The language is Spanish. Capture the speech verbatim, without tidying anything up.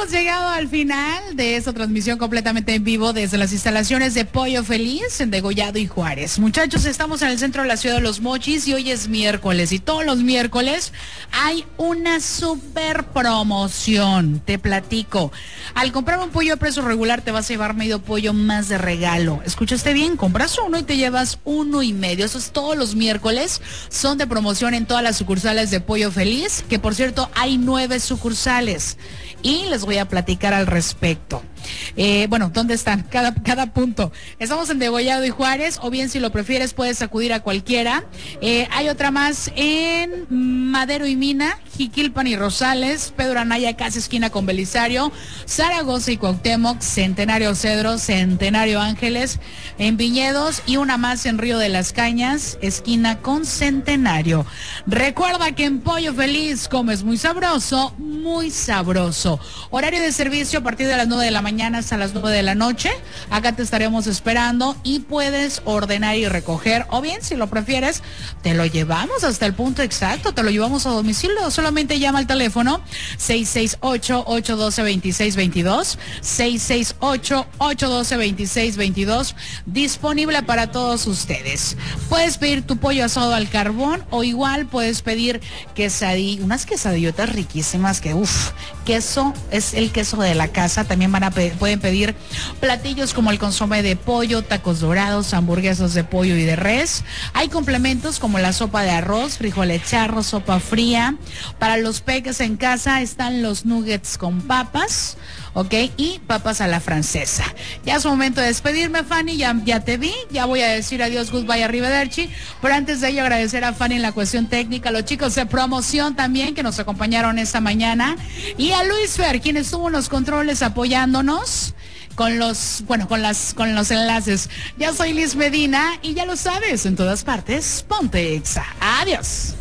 hemos llegado al final de esta transmisión completamente en vivo desde las instalaciones de Pollo Feliz en Degollado y Juárez. Muchachos, estamos en el centro de la ciudad de Los Mochis y hoy es miércoles y todos los miércoles hay una super promoción. Te platico. Al comprar un pollo a precio regular te vas a llevar medio pollo más de regalo. ¿Escuchaste bien? Compras uno y te llevas uno y medio. Eso es todos los miércoles. Son de promoción en todas las sucursales de Pollo Feliz, que por cierto hay nueve sucursales. Y les voy a platicar al respecto. Eh, bueno, ¿dónde están? Cada, cada punto. Estamos en Degollado y Juárez, o bien si lo prefieres puedes acudir a cualquiera. Eh, hay otra más en Madero y Mina, Jiquilpan y Rosales, Pedro Anaya, casi esquina con Belisario, Zaragoza y Cuauhtémoc, Centenario Cedro, Centenario Ángeles, en Viñedos, y una más en Río de las Cañas, esquina con Centenario. Recuerda que en Pollo Feliz comes muy sabroso, muy sabroso. Horario de servicio a partir de las nueve de la mañana hasta las nueve de la noche. Acá te estaremos esperando y puedes ordenar y recoger, o bien si lo prefieres te lo llevamos hasta el punto exacto, te lo llevamos a domicilio. Solamente llama al teléfono seis seis ocho, ocho uno dos, dos seis dos dos, seis seis ocho, ocho uno dos, dos seis dos dos, disponible para todos ustedes. Puedes pedir tu pollo asado al carbón o igual puedes pedir quesadillas, unas quesadillotas riquísimas que uff, queso es el queso de la casa. También van a pe- pueden pedir platillos como el consomé de pollo, tacos dorados, hamburguesas de pollo y de res. Hay complementos como la sopa de arroz, frijoles charros, sopa fría. Para los peques en casa están los nuggets con papas, ok, y papas a la francesa. Ya es momento de despedirme, Fanny, ya, ya te vi, ya voy a decir adiós, goodbye, arrivederci, pero antes de ello agradecer a Fanny en la cuestión técnica, a los chicos de promoción también que nos acompañaron esta mañana, y a Luis Fer, quien estuvo en los controles apoyándonos con los, bueno, con las, con los enlaces. Ya soy Liz Medina y ya lo sabes, en todas partes, ponte Exa. Adiós.